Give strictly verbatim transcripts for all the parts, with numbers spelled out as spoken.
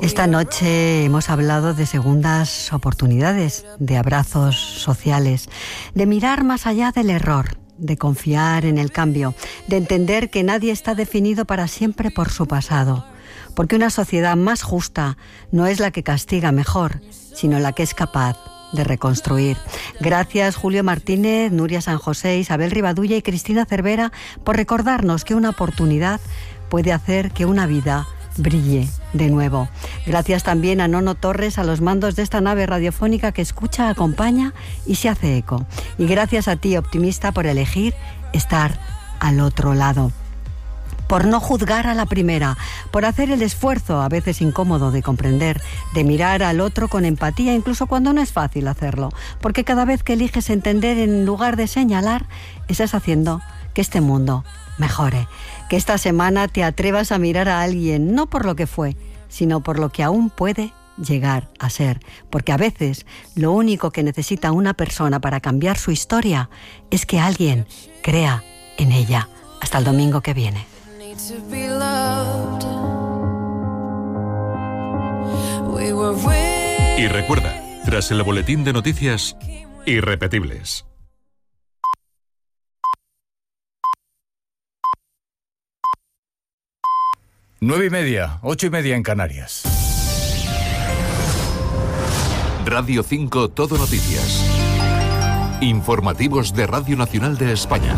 Esta noche hemos hablado de segundas oportunidades, de abrazos sociales, de mirar más allá del error, de confiar en el cambio, de entender que nadie está definido para siempre por su pasado, porque una sociedad más justa no es la que castiga mejor, sino la que es capaz de reconstruir. Gracias Julio Martínez, Nuria San José, Isabel Rivadulla y Cristina Cervera por recordarnos que una oportunidad puede hacer que una vida brille de nuevo. Gracias también a Nono Torres a los mandos de esta nave radiofónica que escucha, acompaña y se hace eco. Y gracias a ti, optimista, por elegir estar al otro lado, por no juzgar a la primera, por hacer el esfuerzo, a veces incómodo, de comprender, de mirar al otro con empatía, incluso cuando no es fácil hacerlo, porque cada vez que eliges entender en lugar de señalar, estás haciendo que este mundo mejore. Que esta semana te atrevas a mirar a alguien, no por lo que fue, sino por lo que aún puede llegar a ser. Porque a veces lo único que necesita una persona para cambiar su historia es que alguien crea en ella. Hasta el domingo que viene. Y recuerda, tras el boletín de noticias, irrepetibles. Nueve y media, ocho y media en Canarias. Radio cinco Todo Noticias. Informativos de Radio Nacional de España.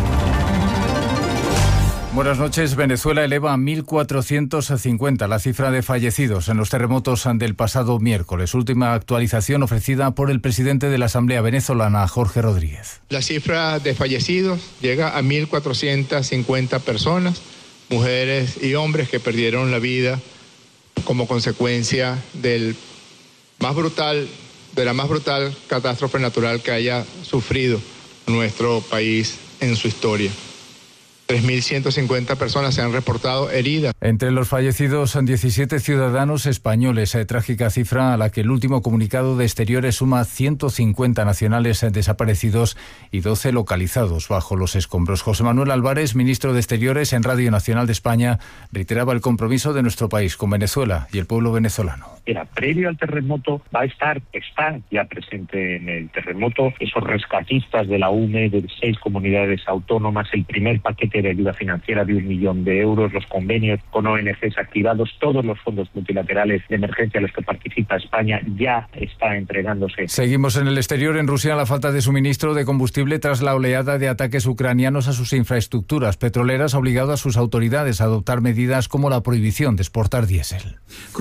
Buenas noches. Venezuela eleva a mil cuatrocientos cincuenta la cifra de fallecidos en los terremotos del pasado miércoles. Última actualización ofrecida por el presidente de la Asamblea venezolana, Jorge Rodríguez. La cifra de fallecidos llega a mil cuatrocientas cincuenta personas, mujeres y hombres que perdieron la vida como consecuencia del más brutal, de la más brutal catástrofe natural que haya sufrido nuestro país en su historia. tres mil ciento cincuenta personas se han reportado heridas. Entre los fallecidos son diecisiete ciudadanos españoles, eh, trágica cifra a la que el último comunicado de Exteriores suma ciento cincuenta nacionales eh, desaparecidos y doce localizados bajo los escombros. José Manuel Álvarez, ministro de Exteriores en Radio Nacional de España, reiteraba el compromiso de nuestro país con Venezuela y el pueblo venezolano. Era previo al terremoto, va a estar, está ya presente en el terremoto, esos rescatistas de la U M E, de seis comunidades autónomas, el primer paquete de ayuda financiera de un millón de euros, los convenios con O N Ges activados, todos los fondos multilaterales de emergencia a los que participa España ya está entregándose. Seguimos en el exterior. En Rusia, la falta de suministro de combustible tras la oleada de ataques ucranianos a sus infraestructuras petroleras ha obligado a sus autoridades a adoptar medidas como la prohibición de exportar diésel.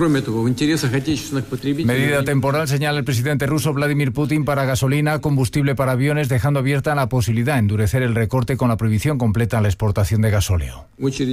Medida temporal, señala el presidente ruso Vladimir Putin, para gasolina, combustible para aviones, dejando abierta la posibilidad de endurecer el recorte con la prohibición completa a la exportación de gasóleo.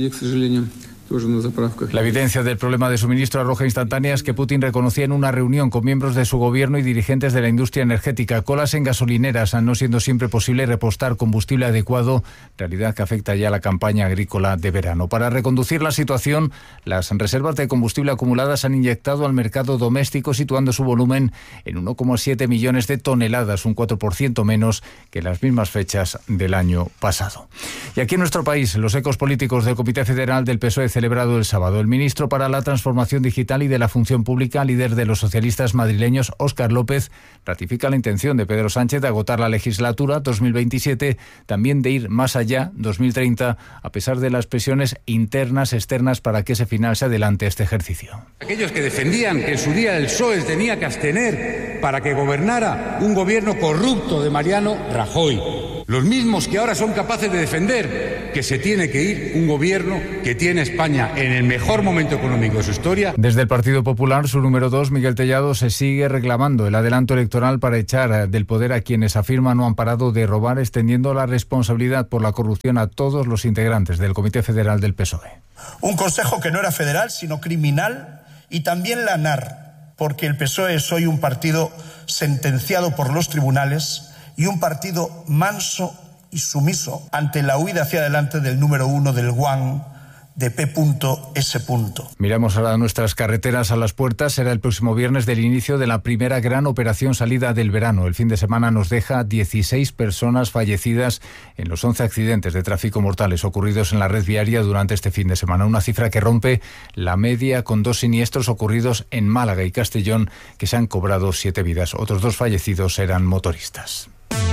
La evidencia del problema de suministro arroja instantáneas que Putin reconocía en una reunión con miembros de su gobierno y dirigentes de la industria energética. Colas en gasolineras, no siendo siempre posible repostar combustible adecuado, realidad que afecta ya a la campaña agrícola de verano. Para reconducir la situación, las reservas de combustible acumuladas han inyectado al mercado doméstico, situando su volumen en uno coma siete millones de toneladas, un cuatro por ciento menos que en las mismas fechas del año pasado. Y aquí en nuestro país, los ecos políticos del Comité Federal del P S O E celebrado el sábado. El ministro para la Transformación Digital y de la Función Pública, líder de los socialistas madrileños, Óscar López, ratifica la intención de Pedro Sánchez de agotar la legislatura dos mil veintisiete, también de ir más allá, dos mil treinta, a pesar de las presiones internas, externas, para que ese final se adelante este ejercicio. Aquellos que defendían que en su día el P S O E tenía que abstener para que gobernara un gobierno corrupto de Mariano Rajoy. Los mismos que ahora son capaces de defender que se tiene que ir un gobierno que tiene España en el mejor momento económico de su historia. Desde el Partido Popular, su número dos, Miguel Tellado, se sigue reclamando el adelanto electoral para echar del poder a quienes afirman no han parado de robar, extendiendo la responsabilidad por la corrupción a todos los integrantes del Comité Federal del P S O E. Un consejo que no era federal, sino criminal, y también la N A R, porque el P S O E es hoy un partido sentenciado por los tribunales y un partido manso y sumiso ante la huida hacia adelante del número uno del Guam, de P S. Miramos ahora nuestras carreteras. A las puertas. Será el próximo viernes del inicio de la primera gran operación salida del verano. El fin de semana nos deja dieciséis personas fallecidas en los once accidentes de tráfico mortales ocurridos en la red viaria durante este fin de semana. Una cifra que rompe la media, con dos siniestros ocurridos en Málaga y Castellón que se han cobrado siete vidas. Otros dos fallecidos eran motoristas.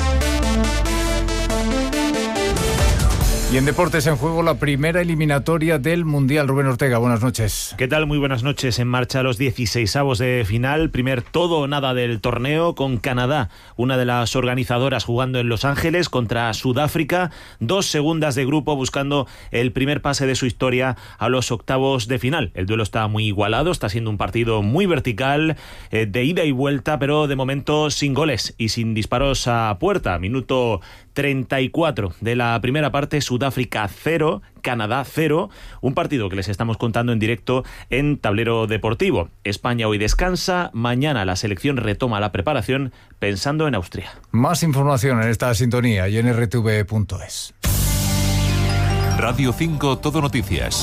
Y en deportes, en juego la primera eliminatoria del Mundial. Rubén Ortega, buenas noches. ¿Qué tal? Muy buenas noches. En marcha los dieciseisavos de final. Primer todo o nada del torneo, con Canadá, una de las organizadoras, jugando en Los Ángeles contra Sudáfrica. Dos segundas de grupo buscando el primer pase de su historia a los octavos de final. El duelo está muy igualado, está siendo un partido muy vertical, eh, de ida y vuelta, pero de momento sin goles y sin disparos a puerta. Minuto treinta y cuatro de la primera parte, Sudáfrica cero, Canadá cero, un partido que les estamos contando en directo en Tablero Deportivo. España hoy descansa, mañana la selección retoma la preparación pensando en Austria. Más información en esta sintonía y en R T V punto es. Radio cinco Todo Noticias.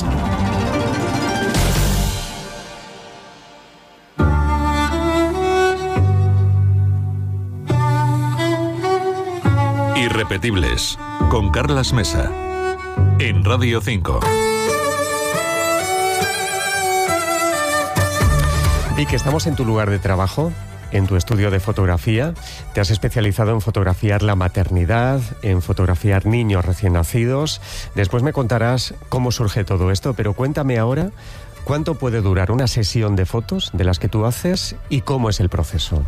Irrepetibles, con Carlas Mesa, en Radio cinco. Vic, estamos en tu lugar de trabajo, en tu estudio de fotografía. Te has especializado en fotografiar la maternidad, en fotografiar niños recién nacidos. Después me contarás cómo surge todo esto, pero cuéntame ahora cuánto puede durar una sesión de fotos de las que tú haces y cómo es el proceso.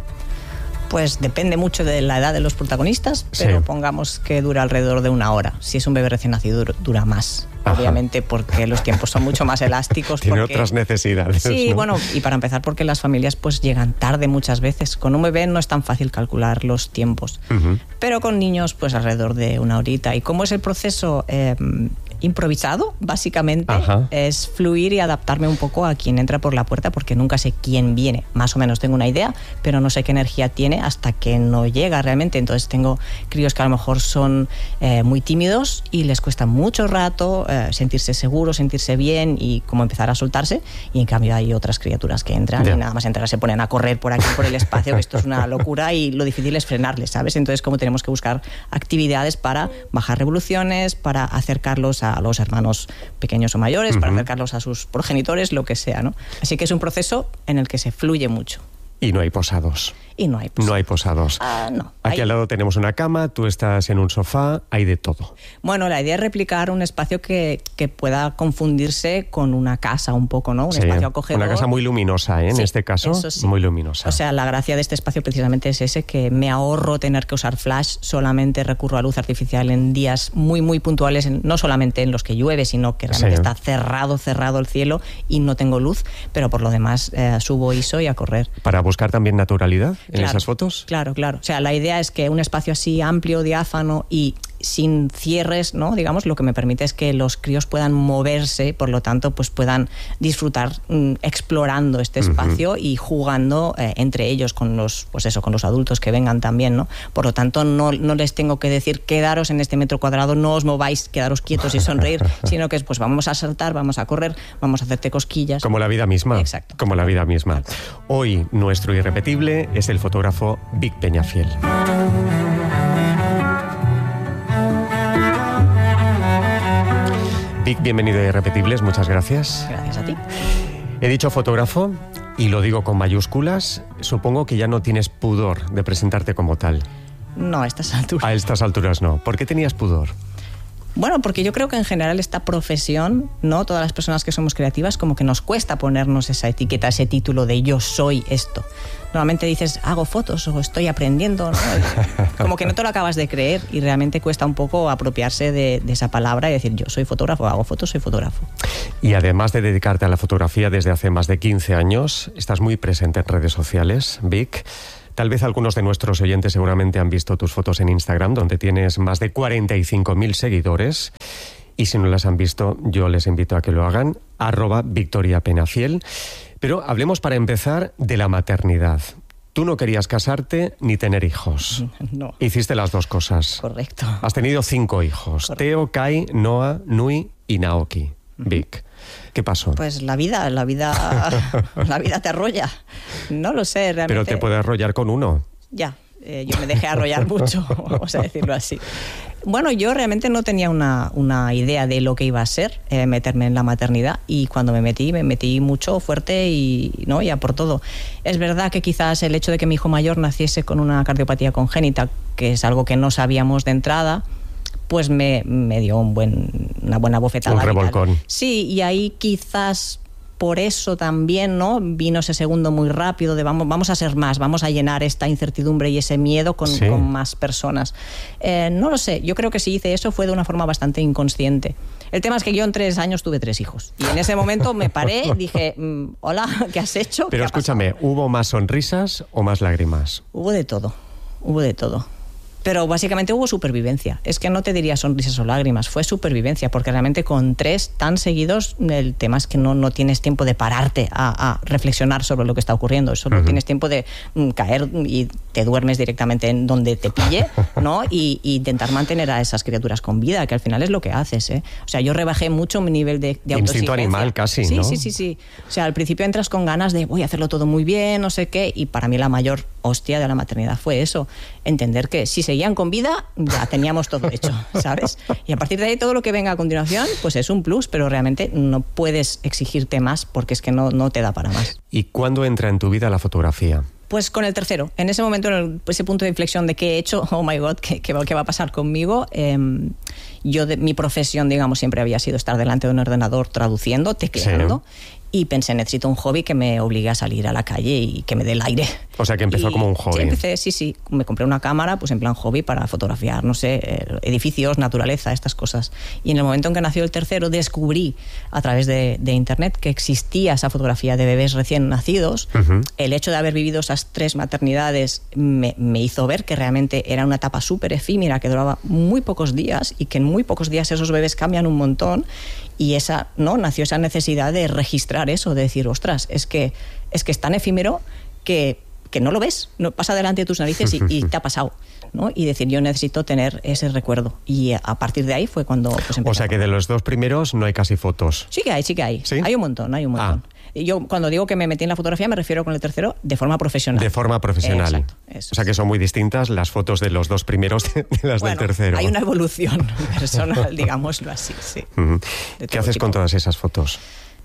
Pues depende mucho de la edad de los protagonistas, pero sí, pongamos que dura alrededor de una hora. Si es un bebé recién nacido, dura más. Ajá. Obviamente porque los tiempos son mucho más elásticos. Tiene porque... otras necesidades. Sí, ¿no? Bueno, y para empezar porque las familias pues llegan tarde muchas veces. Con un bebé no es tan fácil calcular los tiempos. Uh-huh. Pero con niños pues alrededor de una horita. ¿Y cómo es el proceso? Eh, improvisado, básicamente. Ajá. Es fluir y adaptarme un poco a quien entra por la puerta, porque nunca sé quién viene. Más o menos tengo una idea, pero no sé qué energía tiene hasta que no llega realmente. Entonces tengo críos que a lo mejor son eh, muy tímidos y les cuesta mucho rato eh, sentirse seguros, sentirse bien y como empezar a soltarse, y en cambio hay otras criaturas que entran yeah. y nada más entrar se ponen a correr por aquí, por el espacio, que esto es una locura y lo difícil es frenarles, ¿sabes? Entonces como tenemos que buscar actividades para bajar revoluciones, para acercarlos a a los hermanos pequeños o mayores, uh-huh. para acercarlos a sus progenitores, lo que sea, ¿no? Así que es un proceso en el que se fluye mucho. Y no hay posados. Y no hay posados. No hay posados. Uh, no. Aquí hay... al lado tenemos una cama, tú estás en un sofá, hay de todo. Bueno, la idea es replicar un espacio que, que pueda confundirse con una casa un poco, ¿no? Un sí, espacio acogedor. Una casa muy luminosa, ¿eh? En sí, este caso, sí. muy luminosa. O sea, la gracia de este espacio precisamente es ese, que me ahorro tener que usar flash, solamente recurro a luz artificial en días muy, muy puntuales, en, no solamente en los que llueve, sino que realmente sí. está cerrado, cerrado el cielo y no tengo luz, pero por lo demás eh, subo I S O y a correr. Para buscar también naturalidad en claro, esas fotos. Claro, claro. O sea, la idea es que un espacio así amplio, diáfano y sin cierres, ¿no? Digamos, lo que me permite es que los críos puedan moverse, por lo tanto, pues puedan disfrutar mm, explorando este espacio uh-huh. y jugando eh, entre ellos con los, pues eso, con los adultos que vengan también, ¿no? Por lo tanto, no, no les tengo que decir quedaros en este metro cuadrado, no os mováis, quedaros quietos y sonreír, sino que es, pues vamos a saltar, vamos a correr, vamos a hacerte cosquillas. Como la vida misma. Exacto. Como la vida misma. Hoy nuestro irrepetible es el fotógrafo Vic Peñafiel. Vic, bienvenido a Irrepetibles, muchas gracias. Gracias a ti. He dicho fotógrafo y lo digo con mayúsculas. Supongo que ya no tienes pudor de presentarte como tal. No, a estas alturas. A estas alturas no. ¿Por qué tenías pudor? Bueno, porque yo creo que en general esta profesión, ¿no? Todas las personas que somos creativas, como que nos cuesta ponernos esa etiqueta, ese título de yo soy esto. Normalmente dices, hago fotos o estoy aprendiendo, ¿no? Como que no te lo acabas de creer y realmente cuesta un poco apropiarse de, de esa palabra y decir, yo soy fotógrafo, hago fotos, soy fotógrafo. Y además de dedicarte a la fotografía desde hace más de quince años, estás muy presente en redes sociales, Vic. Tal vez algunos de nuestros oyentes seguramente han visto tus fotos en Instagram, donde tienes más de cuarenta y cinco mil seguidores. Y si no las han visto, yo les invito a que lo hagan. Arroba Victoria Peñafiel. Pero hablemos para empezar de la maternidad. Tú no querías casarte ni tener hijos. No. Hiciste las dos cosas. Correcto. Has tenido cinco hijos. Correcto. Teo, Kai, Noah, Nui y Naoki. Uh-huh. Vic. ¿Qué pasó? Pues la vida, la vida, la vida te arrolla. No lo sé, realmente. Pero te puede arrollar con uno. Ya, eh, yo me dejé arrollar mucho, vamos a decirlo así. Bueno, yo realmente no tenía una, una idea de lo que iba a ser eh, meterme en la maternidad, y cuando me metí, me metí mucho, fuerte y, ¿no? ya por todo. Es verdad que quizás el hecho de que mi hijo mayor naciese con una cardiopatía congénita, que es algo que no sabíamos de entrada, pues me, me dio un buen, una buena bofetada. Un revolcón. Sí, y ahí quizás por eso también, ¿no? Vino ese segundo muy rápido de vamos, vamos a ser más, vamos a llenar esta incertidumbre y ese miedo con, sí. con más personas. Eh, no lo sé, yo creo que si hice eso fue de una forma bastante inconsciente. El tema es que yo en tres años tuve tres hijos. Y en ese momento me paré y dije, mmm, hola, ¿qué has hecho? Pero escúchame, ¿hubo más sonrisas o más lágrimas? Hubo de todo, hubo de todo. Pero básicamente hubo supervivencia. Es que no te diría sonrisas o lágrimas, fue supervivencia, porque realmente con tres tan seguidos, el tema es que no, no tienes tiempo de pararte a, a reflexionar sobre lo que está ocurriendo. Solo uh-huh. tienes tiempo de mm, caer y te duermes directamente en donde te pille, ¿no? Y, y intentar mantener a esas criaturas con vida, que al final es lo que haces, ¿eh? O sea, yo rebajé mucho mi nivel de, de autoexigencia. Instinto animal casi, sí, ¿no? Sí, sí, sí. O sea, al principio entras con ganas de voy a hacerlo todo muy bien, no sé qué, y para mí la mayor hostia de la maternidad fue eso, entender que si seguían con vida, ya teníamos todo hecho, ¿sabes? Y a partir de ahí todo lo que venga a continuación, pues es un plus, pero realmente no puedes exigirte más porque es que no, no te da para más. ¿Y cuándo entra en tu vida la fotografía? Pues con el tercero. En ese momento, en el, ese punto de inflexión de qué he hecho, oh my God, ¿qué, qué, qué va a pasar conmigo? Eh, yo, de, mi profesión, digamos, siempre había sido estar delante de un ordenador traduciendo, tecleando. Sí. Y pensé, necesito un hobby que me obligue a salir a la calle y que me dé el aire. O sea, que empezó y, como un hobby. Sí, empecé, sí, sí. Me compré una cámara, pues en plan hobby para fotografiar, no sé, edificios, naturaleza, estas cosas. Y en el momento en que nació el tercero, descubrí a través de, de internet que existía esa fotografía de bebés recién nacidos. Uh-huh. El hecho de haber vivido esas tres maternidades me, me hizo ver que realmente era una etapa súper efímera, que duraba muy pocos días y que en muy pocos días esos bebés cambian un montón. Y esa, ¿no? nació esa necesidad de registrar eso, de decir, ostras, es que es, que es tan efímero que, que no lo ves, no pasa delante de tus narices y, y te ha pasado, ¿no? Y decir, yo necesito tener ese recuerdo. Y a partir de ahí fue cuando pues, empecé. O sea que de los dos primeros no hay casi fotos. Sí que hay, sí que hay. ¿Sí? Hay un montón, hay un montón. Ah. Yo cuando digo que me metí en la fotografía me refiero con el tercero de forma profesional. De forma profesional. Exacto, eso. O sea que son muy distintas las fotos de los dos primeros de las bueno, del tercero. Hay una evolución personal, digámoslo así, sí. Uh-huh. ¿Qué haces tipo. con todas esas fotos?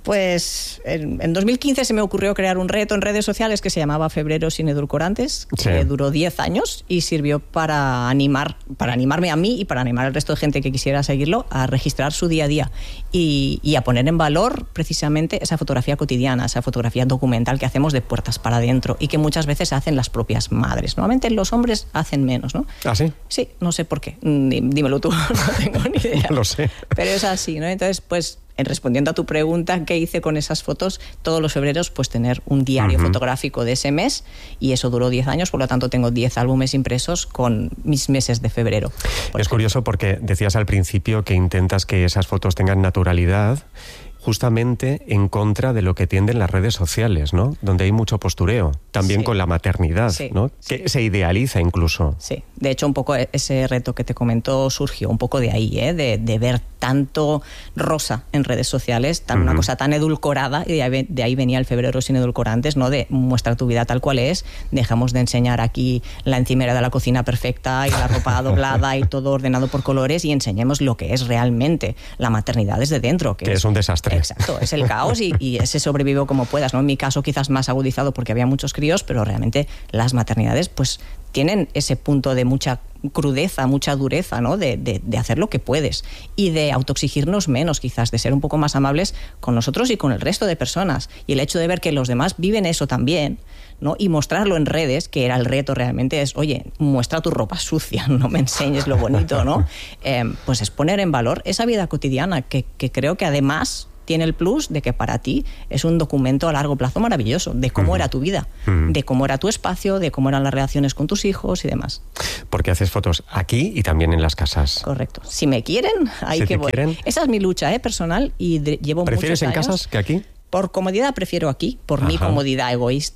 Pues en, en dos mil quince se me ocurrió crear un reto en redes sociales que se llamaba Febrero sin edulcorantes, que sí. duró diez años y sirvió para animar, para animarme a mí y para animar al resto de gente que quisiera seguirlo a registrar su día a día y, y a poner en valor precisamente esa fotografía cotidiana, esa fotografía documental que hacemos de puertas para adentro y que muchas veces hacen las propias madres. Normalmente los hombres hacen menos, ¿no? ¿Ah, sí? Sí, no sé por qué. Dímelo tú, no tengo ni idea. No lo sé. Pero es así, ¿no? Entonces, pues en respondiendo a tu pregunta, ¿qué hice con esas fotos? Todos los febreros, pues tener un diario uh-huh. fotográfico de ese mes, y eso duró diez años, por lo tanto tengo diez álbumes impresos con mis meses de febrero. Es ejemplo. Curioso porque decías al principio que intentas que esas fotos tengan naturalidad, justamente en contra de lo que tienden las redes sociales, ¿no? Donde hay mucho postureo, también sí. con la maternidad, sí, ¿no? Sí. Que se idealiza incluso. Sí, de hecho un poco ese reto que te comentó surgió un poco de ahí, ¿eh? de, de ver tanto rosa en redes sociales, tan, uh-huh. una cosa tan edulcorada, y de ahí, de ahí venía el Febrero sin edulcorantes, ¿no? De muestra tu vida tal cual es, dejamos de enseñar aquí la encimera de la cocina perfecta y la ropa doblada y todo ordenado por colores, y enseñemos lo que es realmente la maternidad desde dentro. Que, que es, es un desastre. Exacto, es el caos y, y ese sobrevivo como puedas, ¿no? En mi caso quizás más agudizado porque había muchos críos, pero realmente las maternidades pues tienen ese punto de mucha crudeza, mucha dureza, ¿no? De, de, de hacer lo que puedes y de autoexigirnos menos quizás, de ser un poco más amables con nosotros y con el resto de personas. Y el hecho de ver que los demás viven eso también, ¿no? Y mostrarlo en redes, que era el reto realmente, es, oye, muestra tu ropa sucia, no me enseñes lo bonito, ¿no? Eh, pues es poner en valor esa vida cotidiana que, que creo que además tiene el plus de que para ti es un documento a largo plazo maravilloso de cómo uh-huh. era tu vida, uh-huh. de cómo era tu espacio, de cómo eran las relaciones con tus hijos y demás. Porque haces fotos aquí y también en las casas. Correcto. Si me quieren, ahí si que voy. Quieren. Esa es mi lucha, ¿eh? personal, y de, llevo muchos años. ¿Prefieres en casas que aquí? Por comodidad prefiero aquí, por Ajá. mi comodidad egoísta,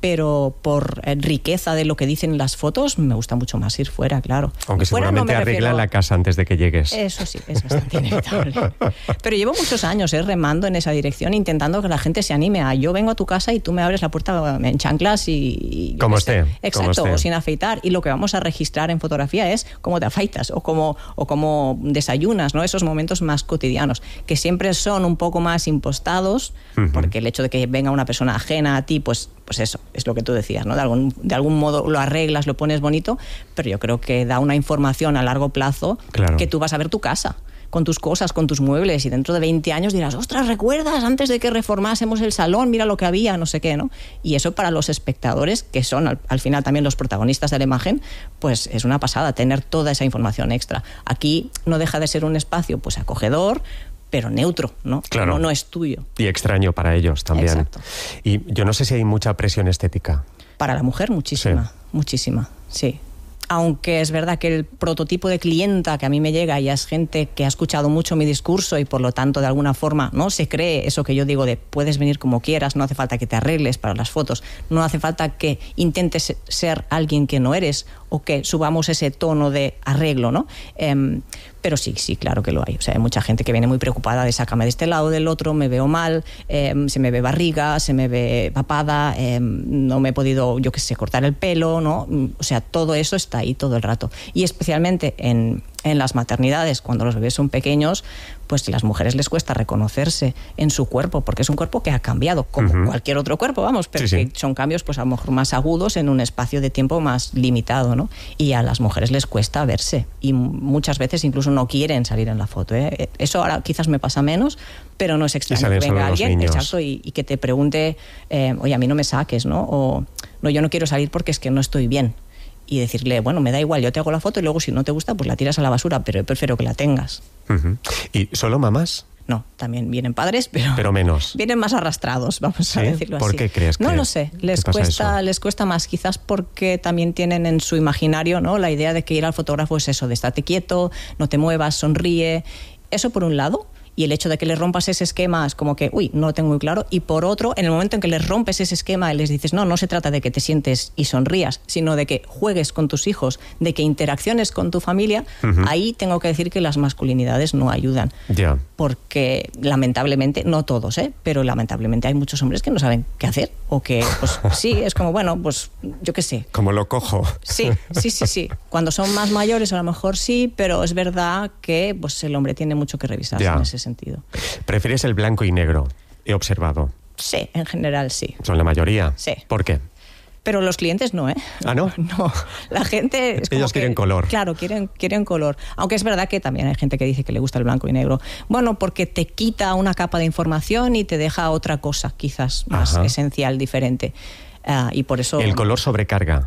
pero por eh, riqueza de lo que dicen las fotos, me gusta mucho más ir fuera, claro. Aunque fuera seguramente no me arreglan refiero... la casa antes de que llegues. Eso sí, es bastante inevitable. Pero llevo muchos años eh, remando en esa dirección, intentando que la gente se anime a yo vengo a tu casa y tú me abres la puerta en chanclas y... y como esté. Exacto, como esté. o sin afeitar. Y lo que vamos a registrar en fotografía es cómo te afeitas o cómo, o cómo desayunas, ¿no? Esos momentos más cotidianos, que siempre son un poco más impostados, uh-huh. porque el hecho de que venga una persona ajena a ti, pues, pues eso, es lo que tú decías, ¿no? De algún, de algún modo lo arreglas, lo pones bonito, pero yo creo que da una información a largo plazo claro. que tú vas a ver tu casa con tus cosas, con tus muebles, y dentro de veinte años dirás, ostras, ¿recuerdas antes de que reformásemos el salón? Mira lo que había, no sé qué, ¿no? Y eso para los espectadores, que son al, al final también los protagonistas de la imagen, pues es una pasada tener toda esa información extra. Aquí no deja de ser un espacio pues acogedor, pero neutro, ¿no? Claro. No, no es tuyo. Y extraño para ellos también. Exacto. Y yo no sé si hay mucha presión estética. Para la mujer, muchísima, sí. muchísima, sí. Aunque es verdad que el prototipo de clienta que a mí me llega ya es gente que ha escuchado mucho mi discurso y por lo tanto de alguna forma no se cree eso que yo digo de puedes venir como quieras, no hace falta que te arregles para las fotos, no hace falta que intentes ser alguien que no eres o que subamos ese tono de arreglo, ¿no? Eh, pero sí, sí, claro que lo hay. O sea, hay mucha gente que viene muy preocupada de sácame de este lado, del otro, me veo mal, eh, se me ve barriga, se me ve papada, eh, no me he podido, yo qué sé, cortar el pelo, ¿no? O sea, todo eso está ahí todo el rato. Y especialmente en, en las maternidades, cuando los bebés son pequeños, pues a las mujeres les cuesta reconocerse en su cuerpo, porque es un cuerpo que ha cambiado, como uh-huh. cualquier otro cuerpo, vamos, pero sí, sí. que son cambios pues a lo mejor más agudos en un espacio de tiempo más limitado, ¿no? Y a las mujeres les cuesta verse, y muchas veces incluso no quieren salir en la foto, ¿eh? Eso ahora quizás me pasa menos, pero no es extraño que venga alguien exacto, y, y que te pregunte, eh, oye, a mí no me saques, ¿no? O, no, yo no quiero salir porque es que no estoy bien. Y decirle, bueno, me da igual, yo te hago la foto y luego si no te gusta, pues la tiras a la basura, pero yo prefiero que la tengas. Uh-huh. ¿Y solo mamás? No, también vienen padres, pero, pero menos. Vienen más arrastrados, vamos ¿Sí? a decirlo ¿Por así. qué crees que No lo sé, les cuesta, les cuesta más, quizás porque también tienen en su imaginario, ¿no?, la idea de que ir al fotógrafo es eso, de estate quieto, no te muevas, sonríe. Eso por un lado. Y el hecho de que les rompas ese esquema es como que, uy, no lo tengo muy claro. Y por otro, en el momento en que les rompes ese esquema y les dices, no, no se trata de que te sientes y sonrías, sino de que juegues con tus hijos, de que interacciones con tu familia, uh-huh. ahí tengo que decir que las masculinidades no ayudan. Ya. Yeah. Porque lamentablemente, no todos, ¿eh? pero lamentablemente hay muchos hombres que no saben qué hacer. O que, pues sí, es como, bueno, pues yo qué sé. Como lo cojo. Sí, sí, sí, sí. Cuando son más mayores a lo mejor sí, pero es verdad que pues el hombre tiene mucho que revisarse yeah. en ese sentido. ¿Prefieres el blanco y negro? He observado. Sí, en general sí. ¿Son la mayoría? Sí. ¿Por qué? Pero los clientes no, ¿eh? ¿Ah, no? No, la gente... Es como Ellos que, quieren color. Claro, quieren, quieren color. Aunque es verdad que también hay gente que dice que le gusta el blanco y negro. Bueno, porque te quita una capa de información y te deja otra cosa, quizás más Ajá. esencial, diferente. Uh, y por eso... El color sobrecarga.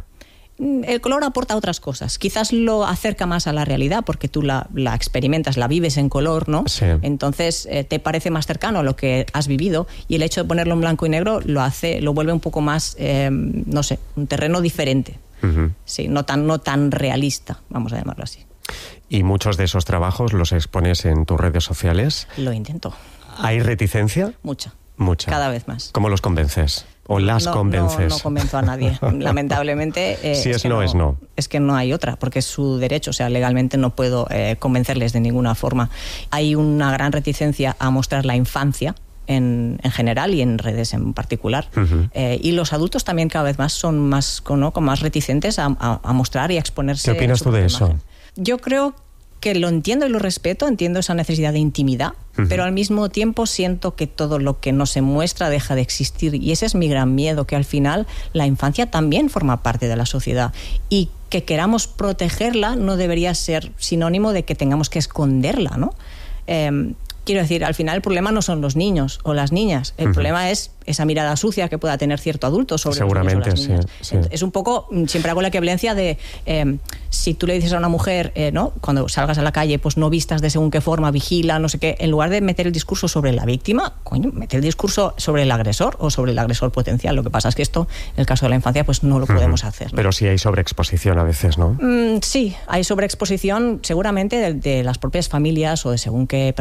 El color aporta otras cosas. Quizás lo acerca más a la realidad porque tú la, la experimentas, la vives en color, ¿no? Sí. Entonces eh, te parece más cercano a lo que has vivido y el hecho de ponerlo en blanco y negro lo hace, lo vuelve un poco más, eh, no sé, un terreno diferente. Uh-huh. Sí, no tan, no tan realista, vamos a llamarlo así. ¿Y muchos de esos trabajos los expones en tus redes sociales? Lo intento. ¿Hay reticencia? Mucha. Mucha. Cada vez más. ¿Cómo los convences? ¿O las no, convences? No, no convenzo a nadie. Lamentablemente... Eh, si es, es no, no, es no. Es que no hay otra, porque es su derecho. O sea, legalmente no puedo eh, convencerles de ninguna forma. Hay una gran reticencia a mostrar la infancia en, en general y en redes en particular. Uh-huh. Eh, y los adultos también cada vez más son más, ¿no? Con más reticentes a, a, a mostrar y a exponerse. ¿Qué opinas tú de eso? Imagen. Yo creo que lo entiendo y lo respeto, entiendo esa necesidad de intimidad, uh-huh. pero al mismo tiempo siento que todo lo que no se muestra deja de existir y ese es mi gran miedo, que al final la infancia también forma parte de la sociedad y que queramos protegerla no debería ser sinónimo de que tengamos que esconderla, ¿no? Eh, quiero decir, al final el problema no son los niños o las niñas, el uh-huh. problema es esa mirada sucia que pueda tener cierto adulto sobre Seguramente, los niños o las niñas. Sí, sí. Es un poco, siempre hago la equivalencia de eh, si tú le dices a una mujer, eh, ¿no? Cuando salgas a la calle, pues no vistas de según qué forma, vigila, no sé qué, en lugar de meter el discurso sobre la víctima, coño, meter el discurso sobre el agresor o sobre el agresor potencial. Lo que pasa es que esto, en el caso de la infancia, pues no lo podemos uh-huh. hacer, ¿no? Pero sí hay sobreexposición a veces, ¿no? Mm, sí, hay sobreexposición seguramente de, de las propias familias o de según qué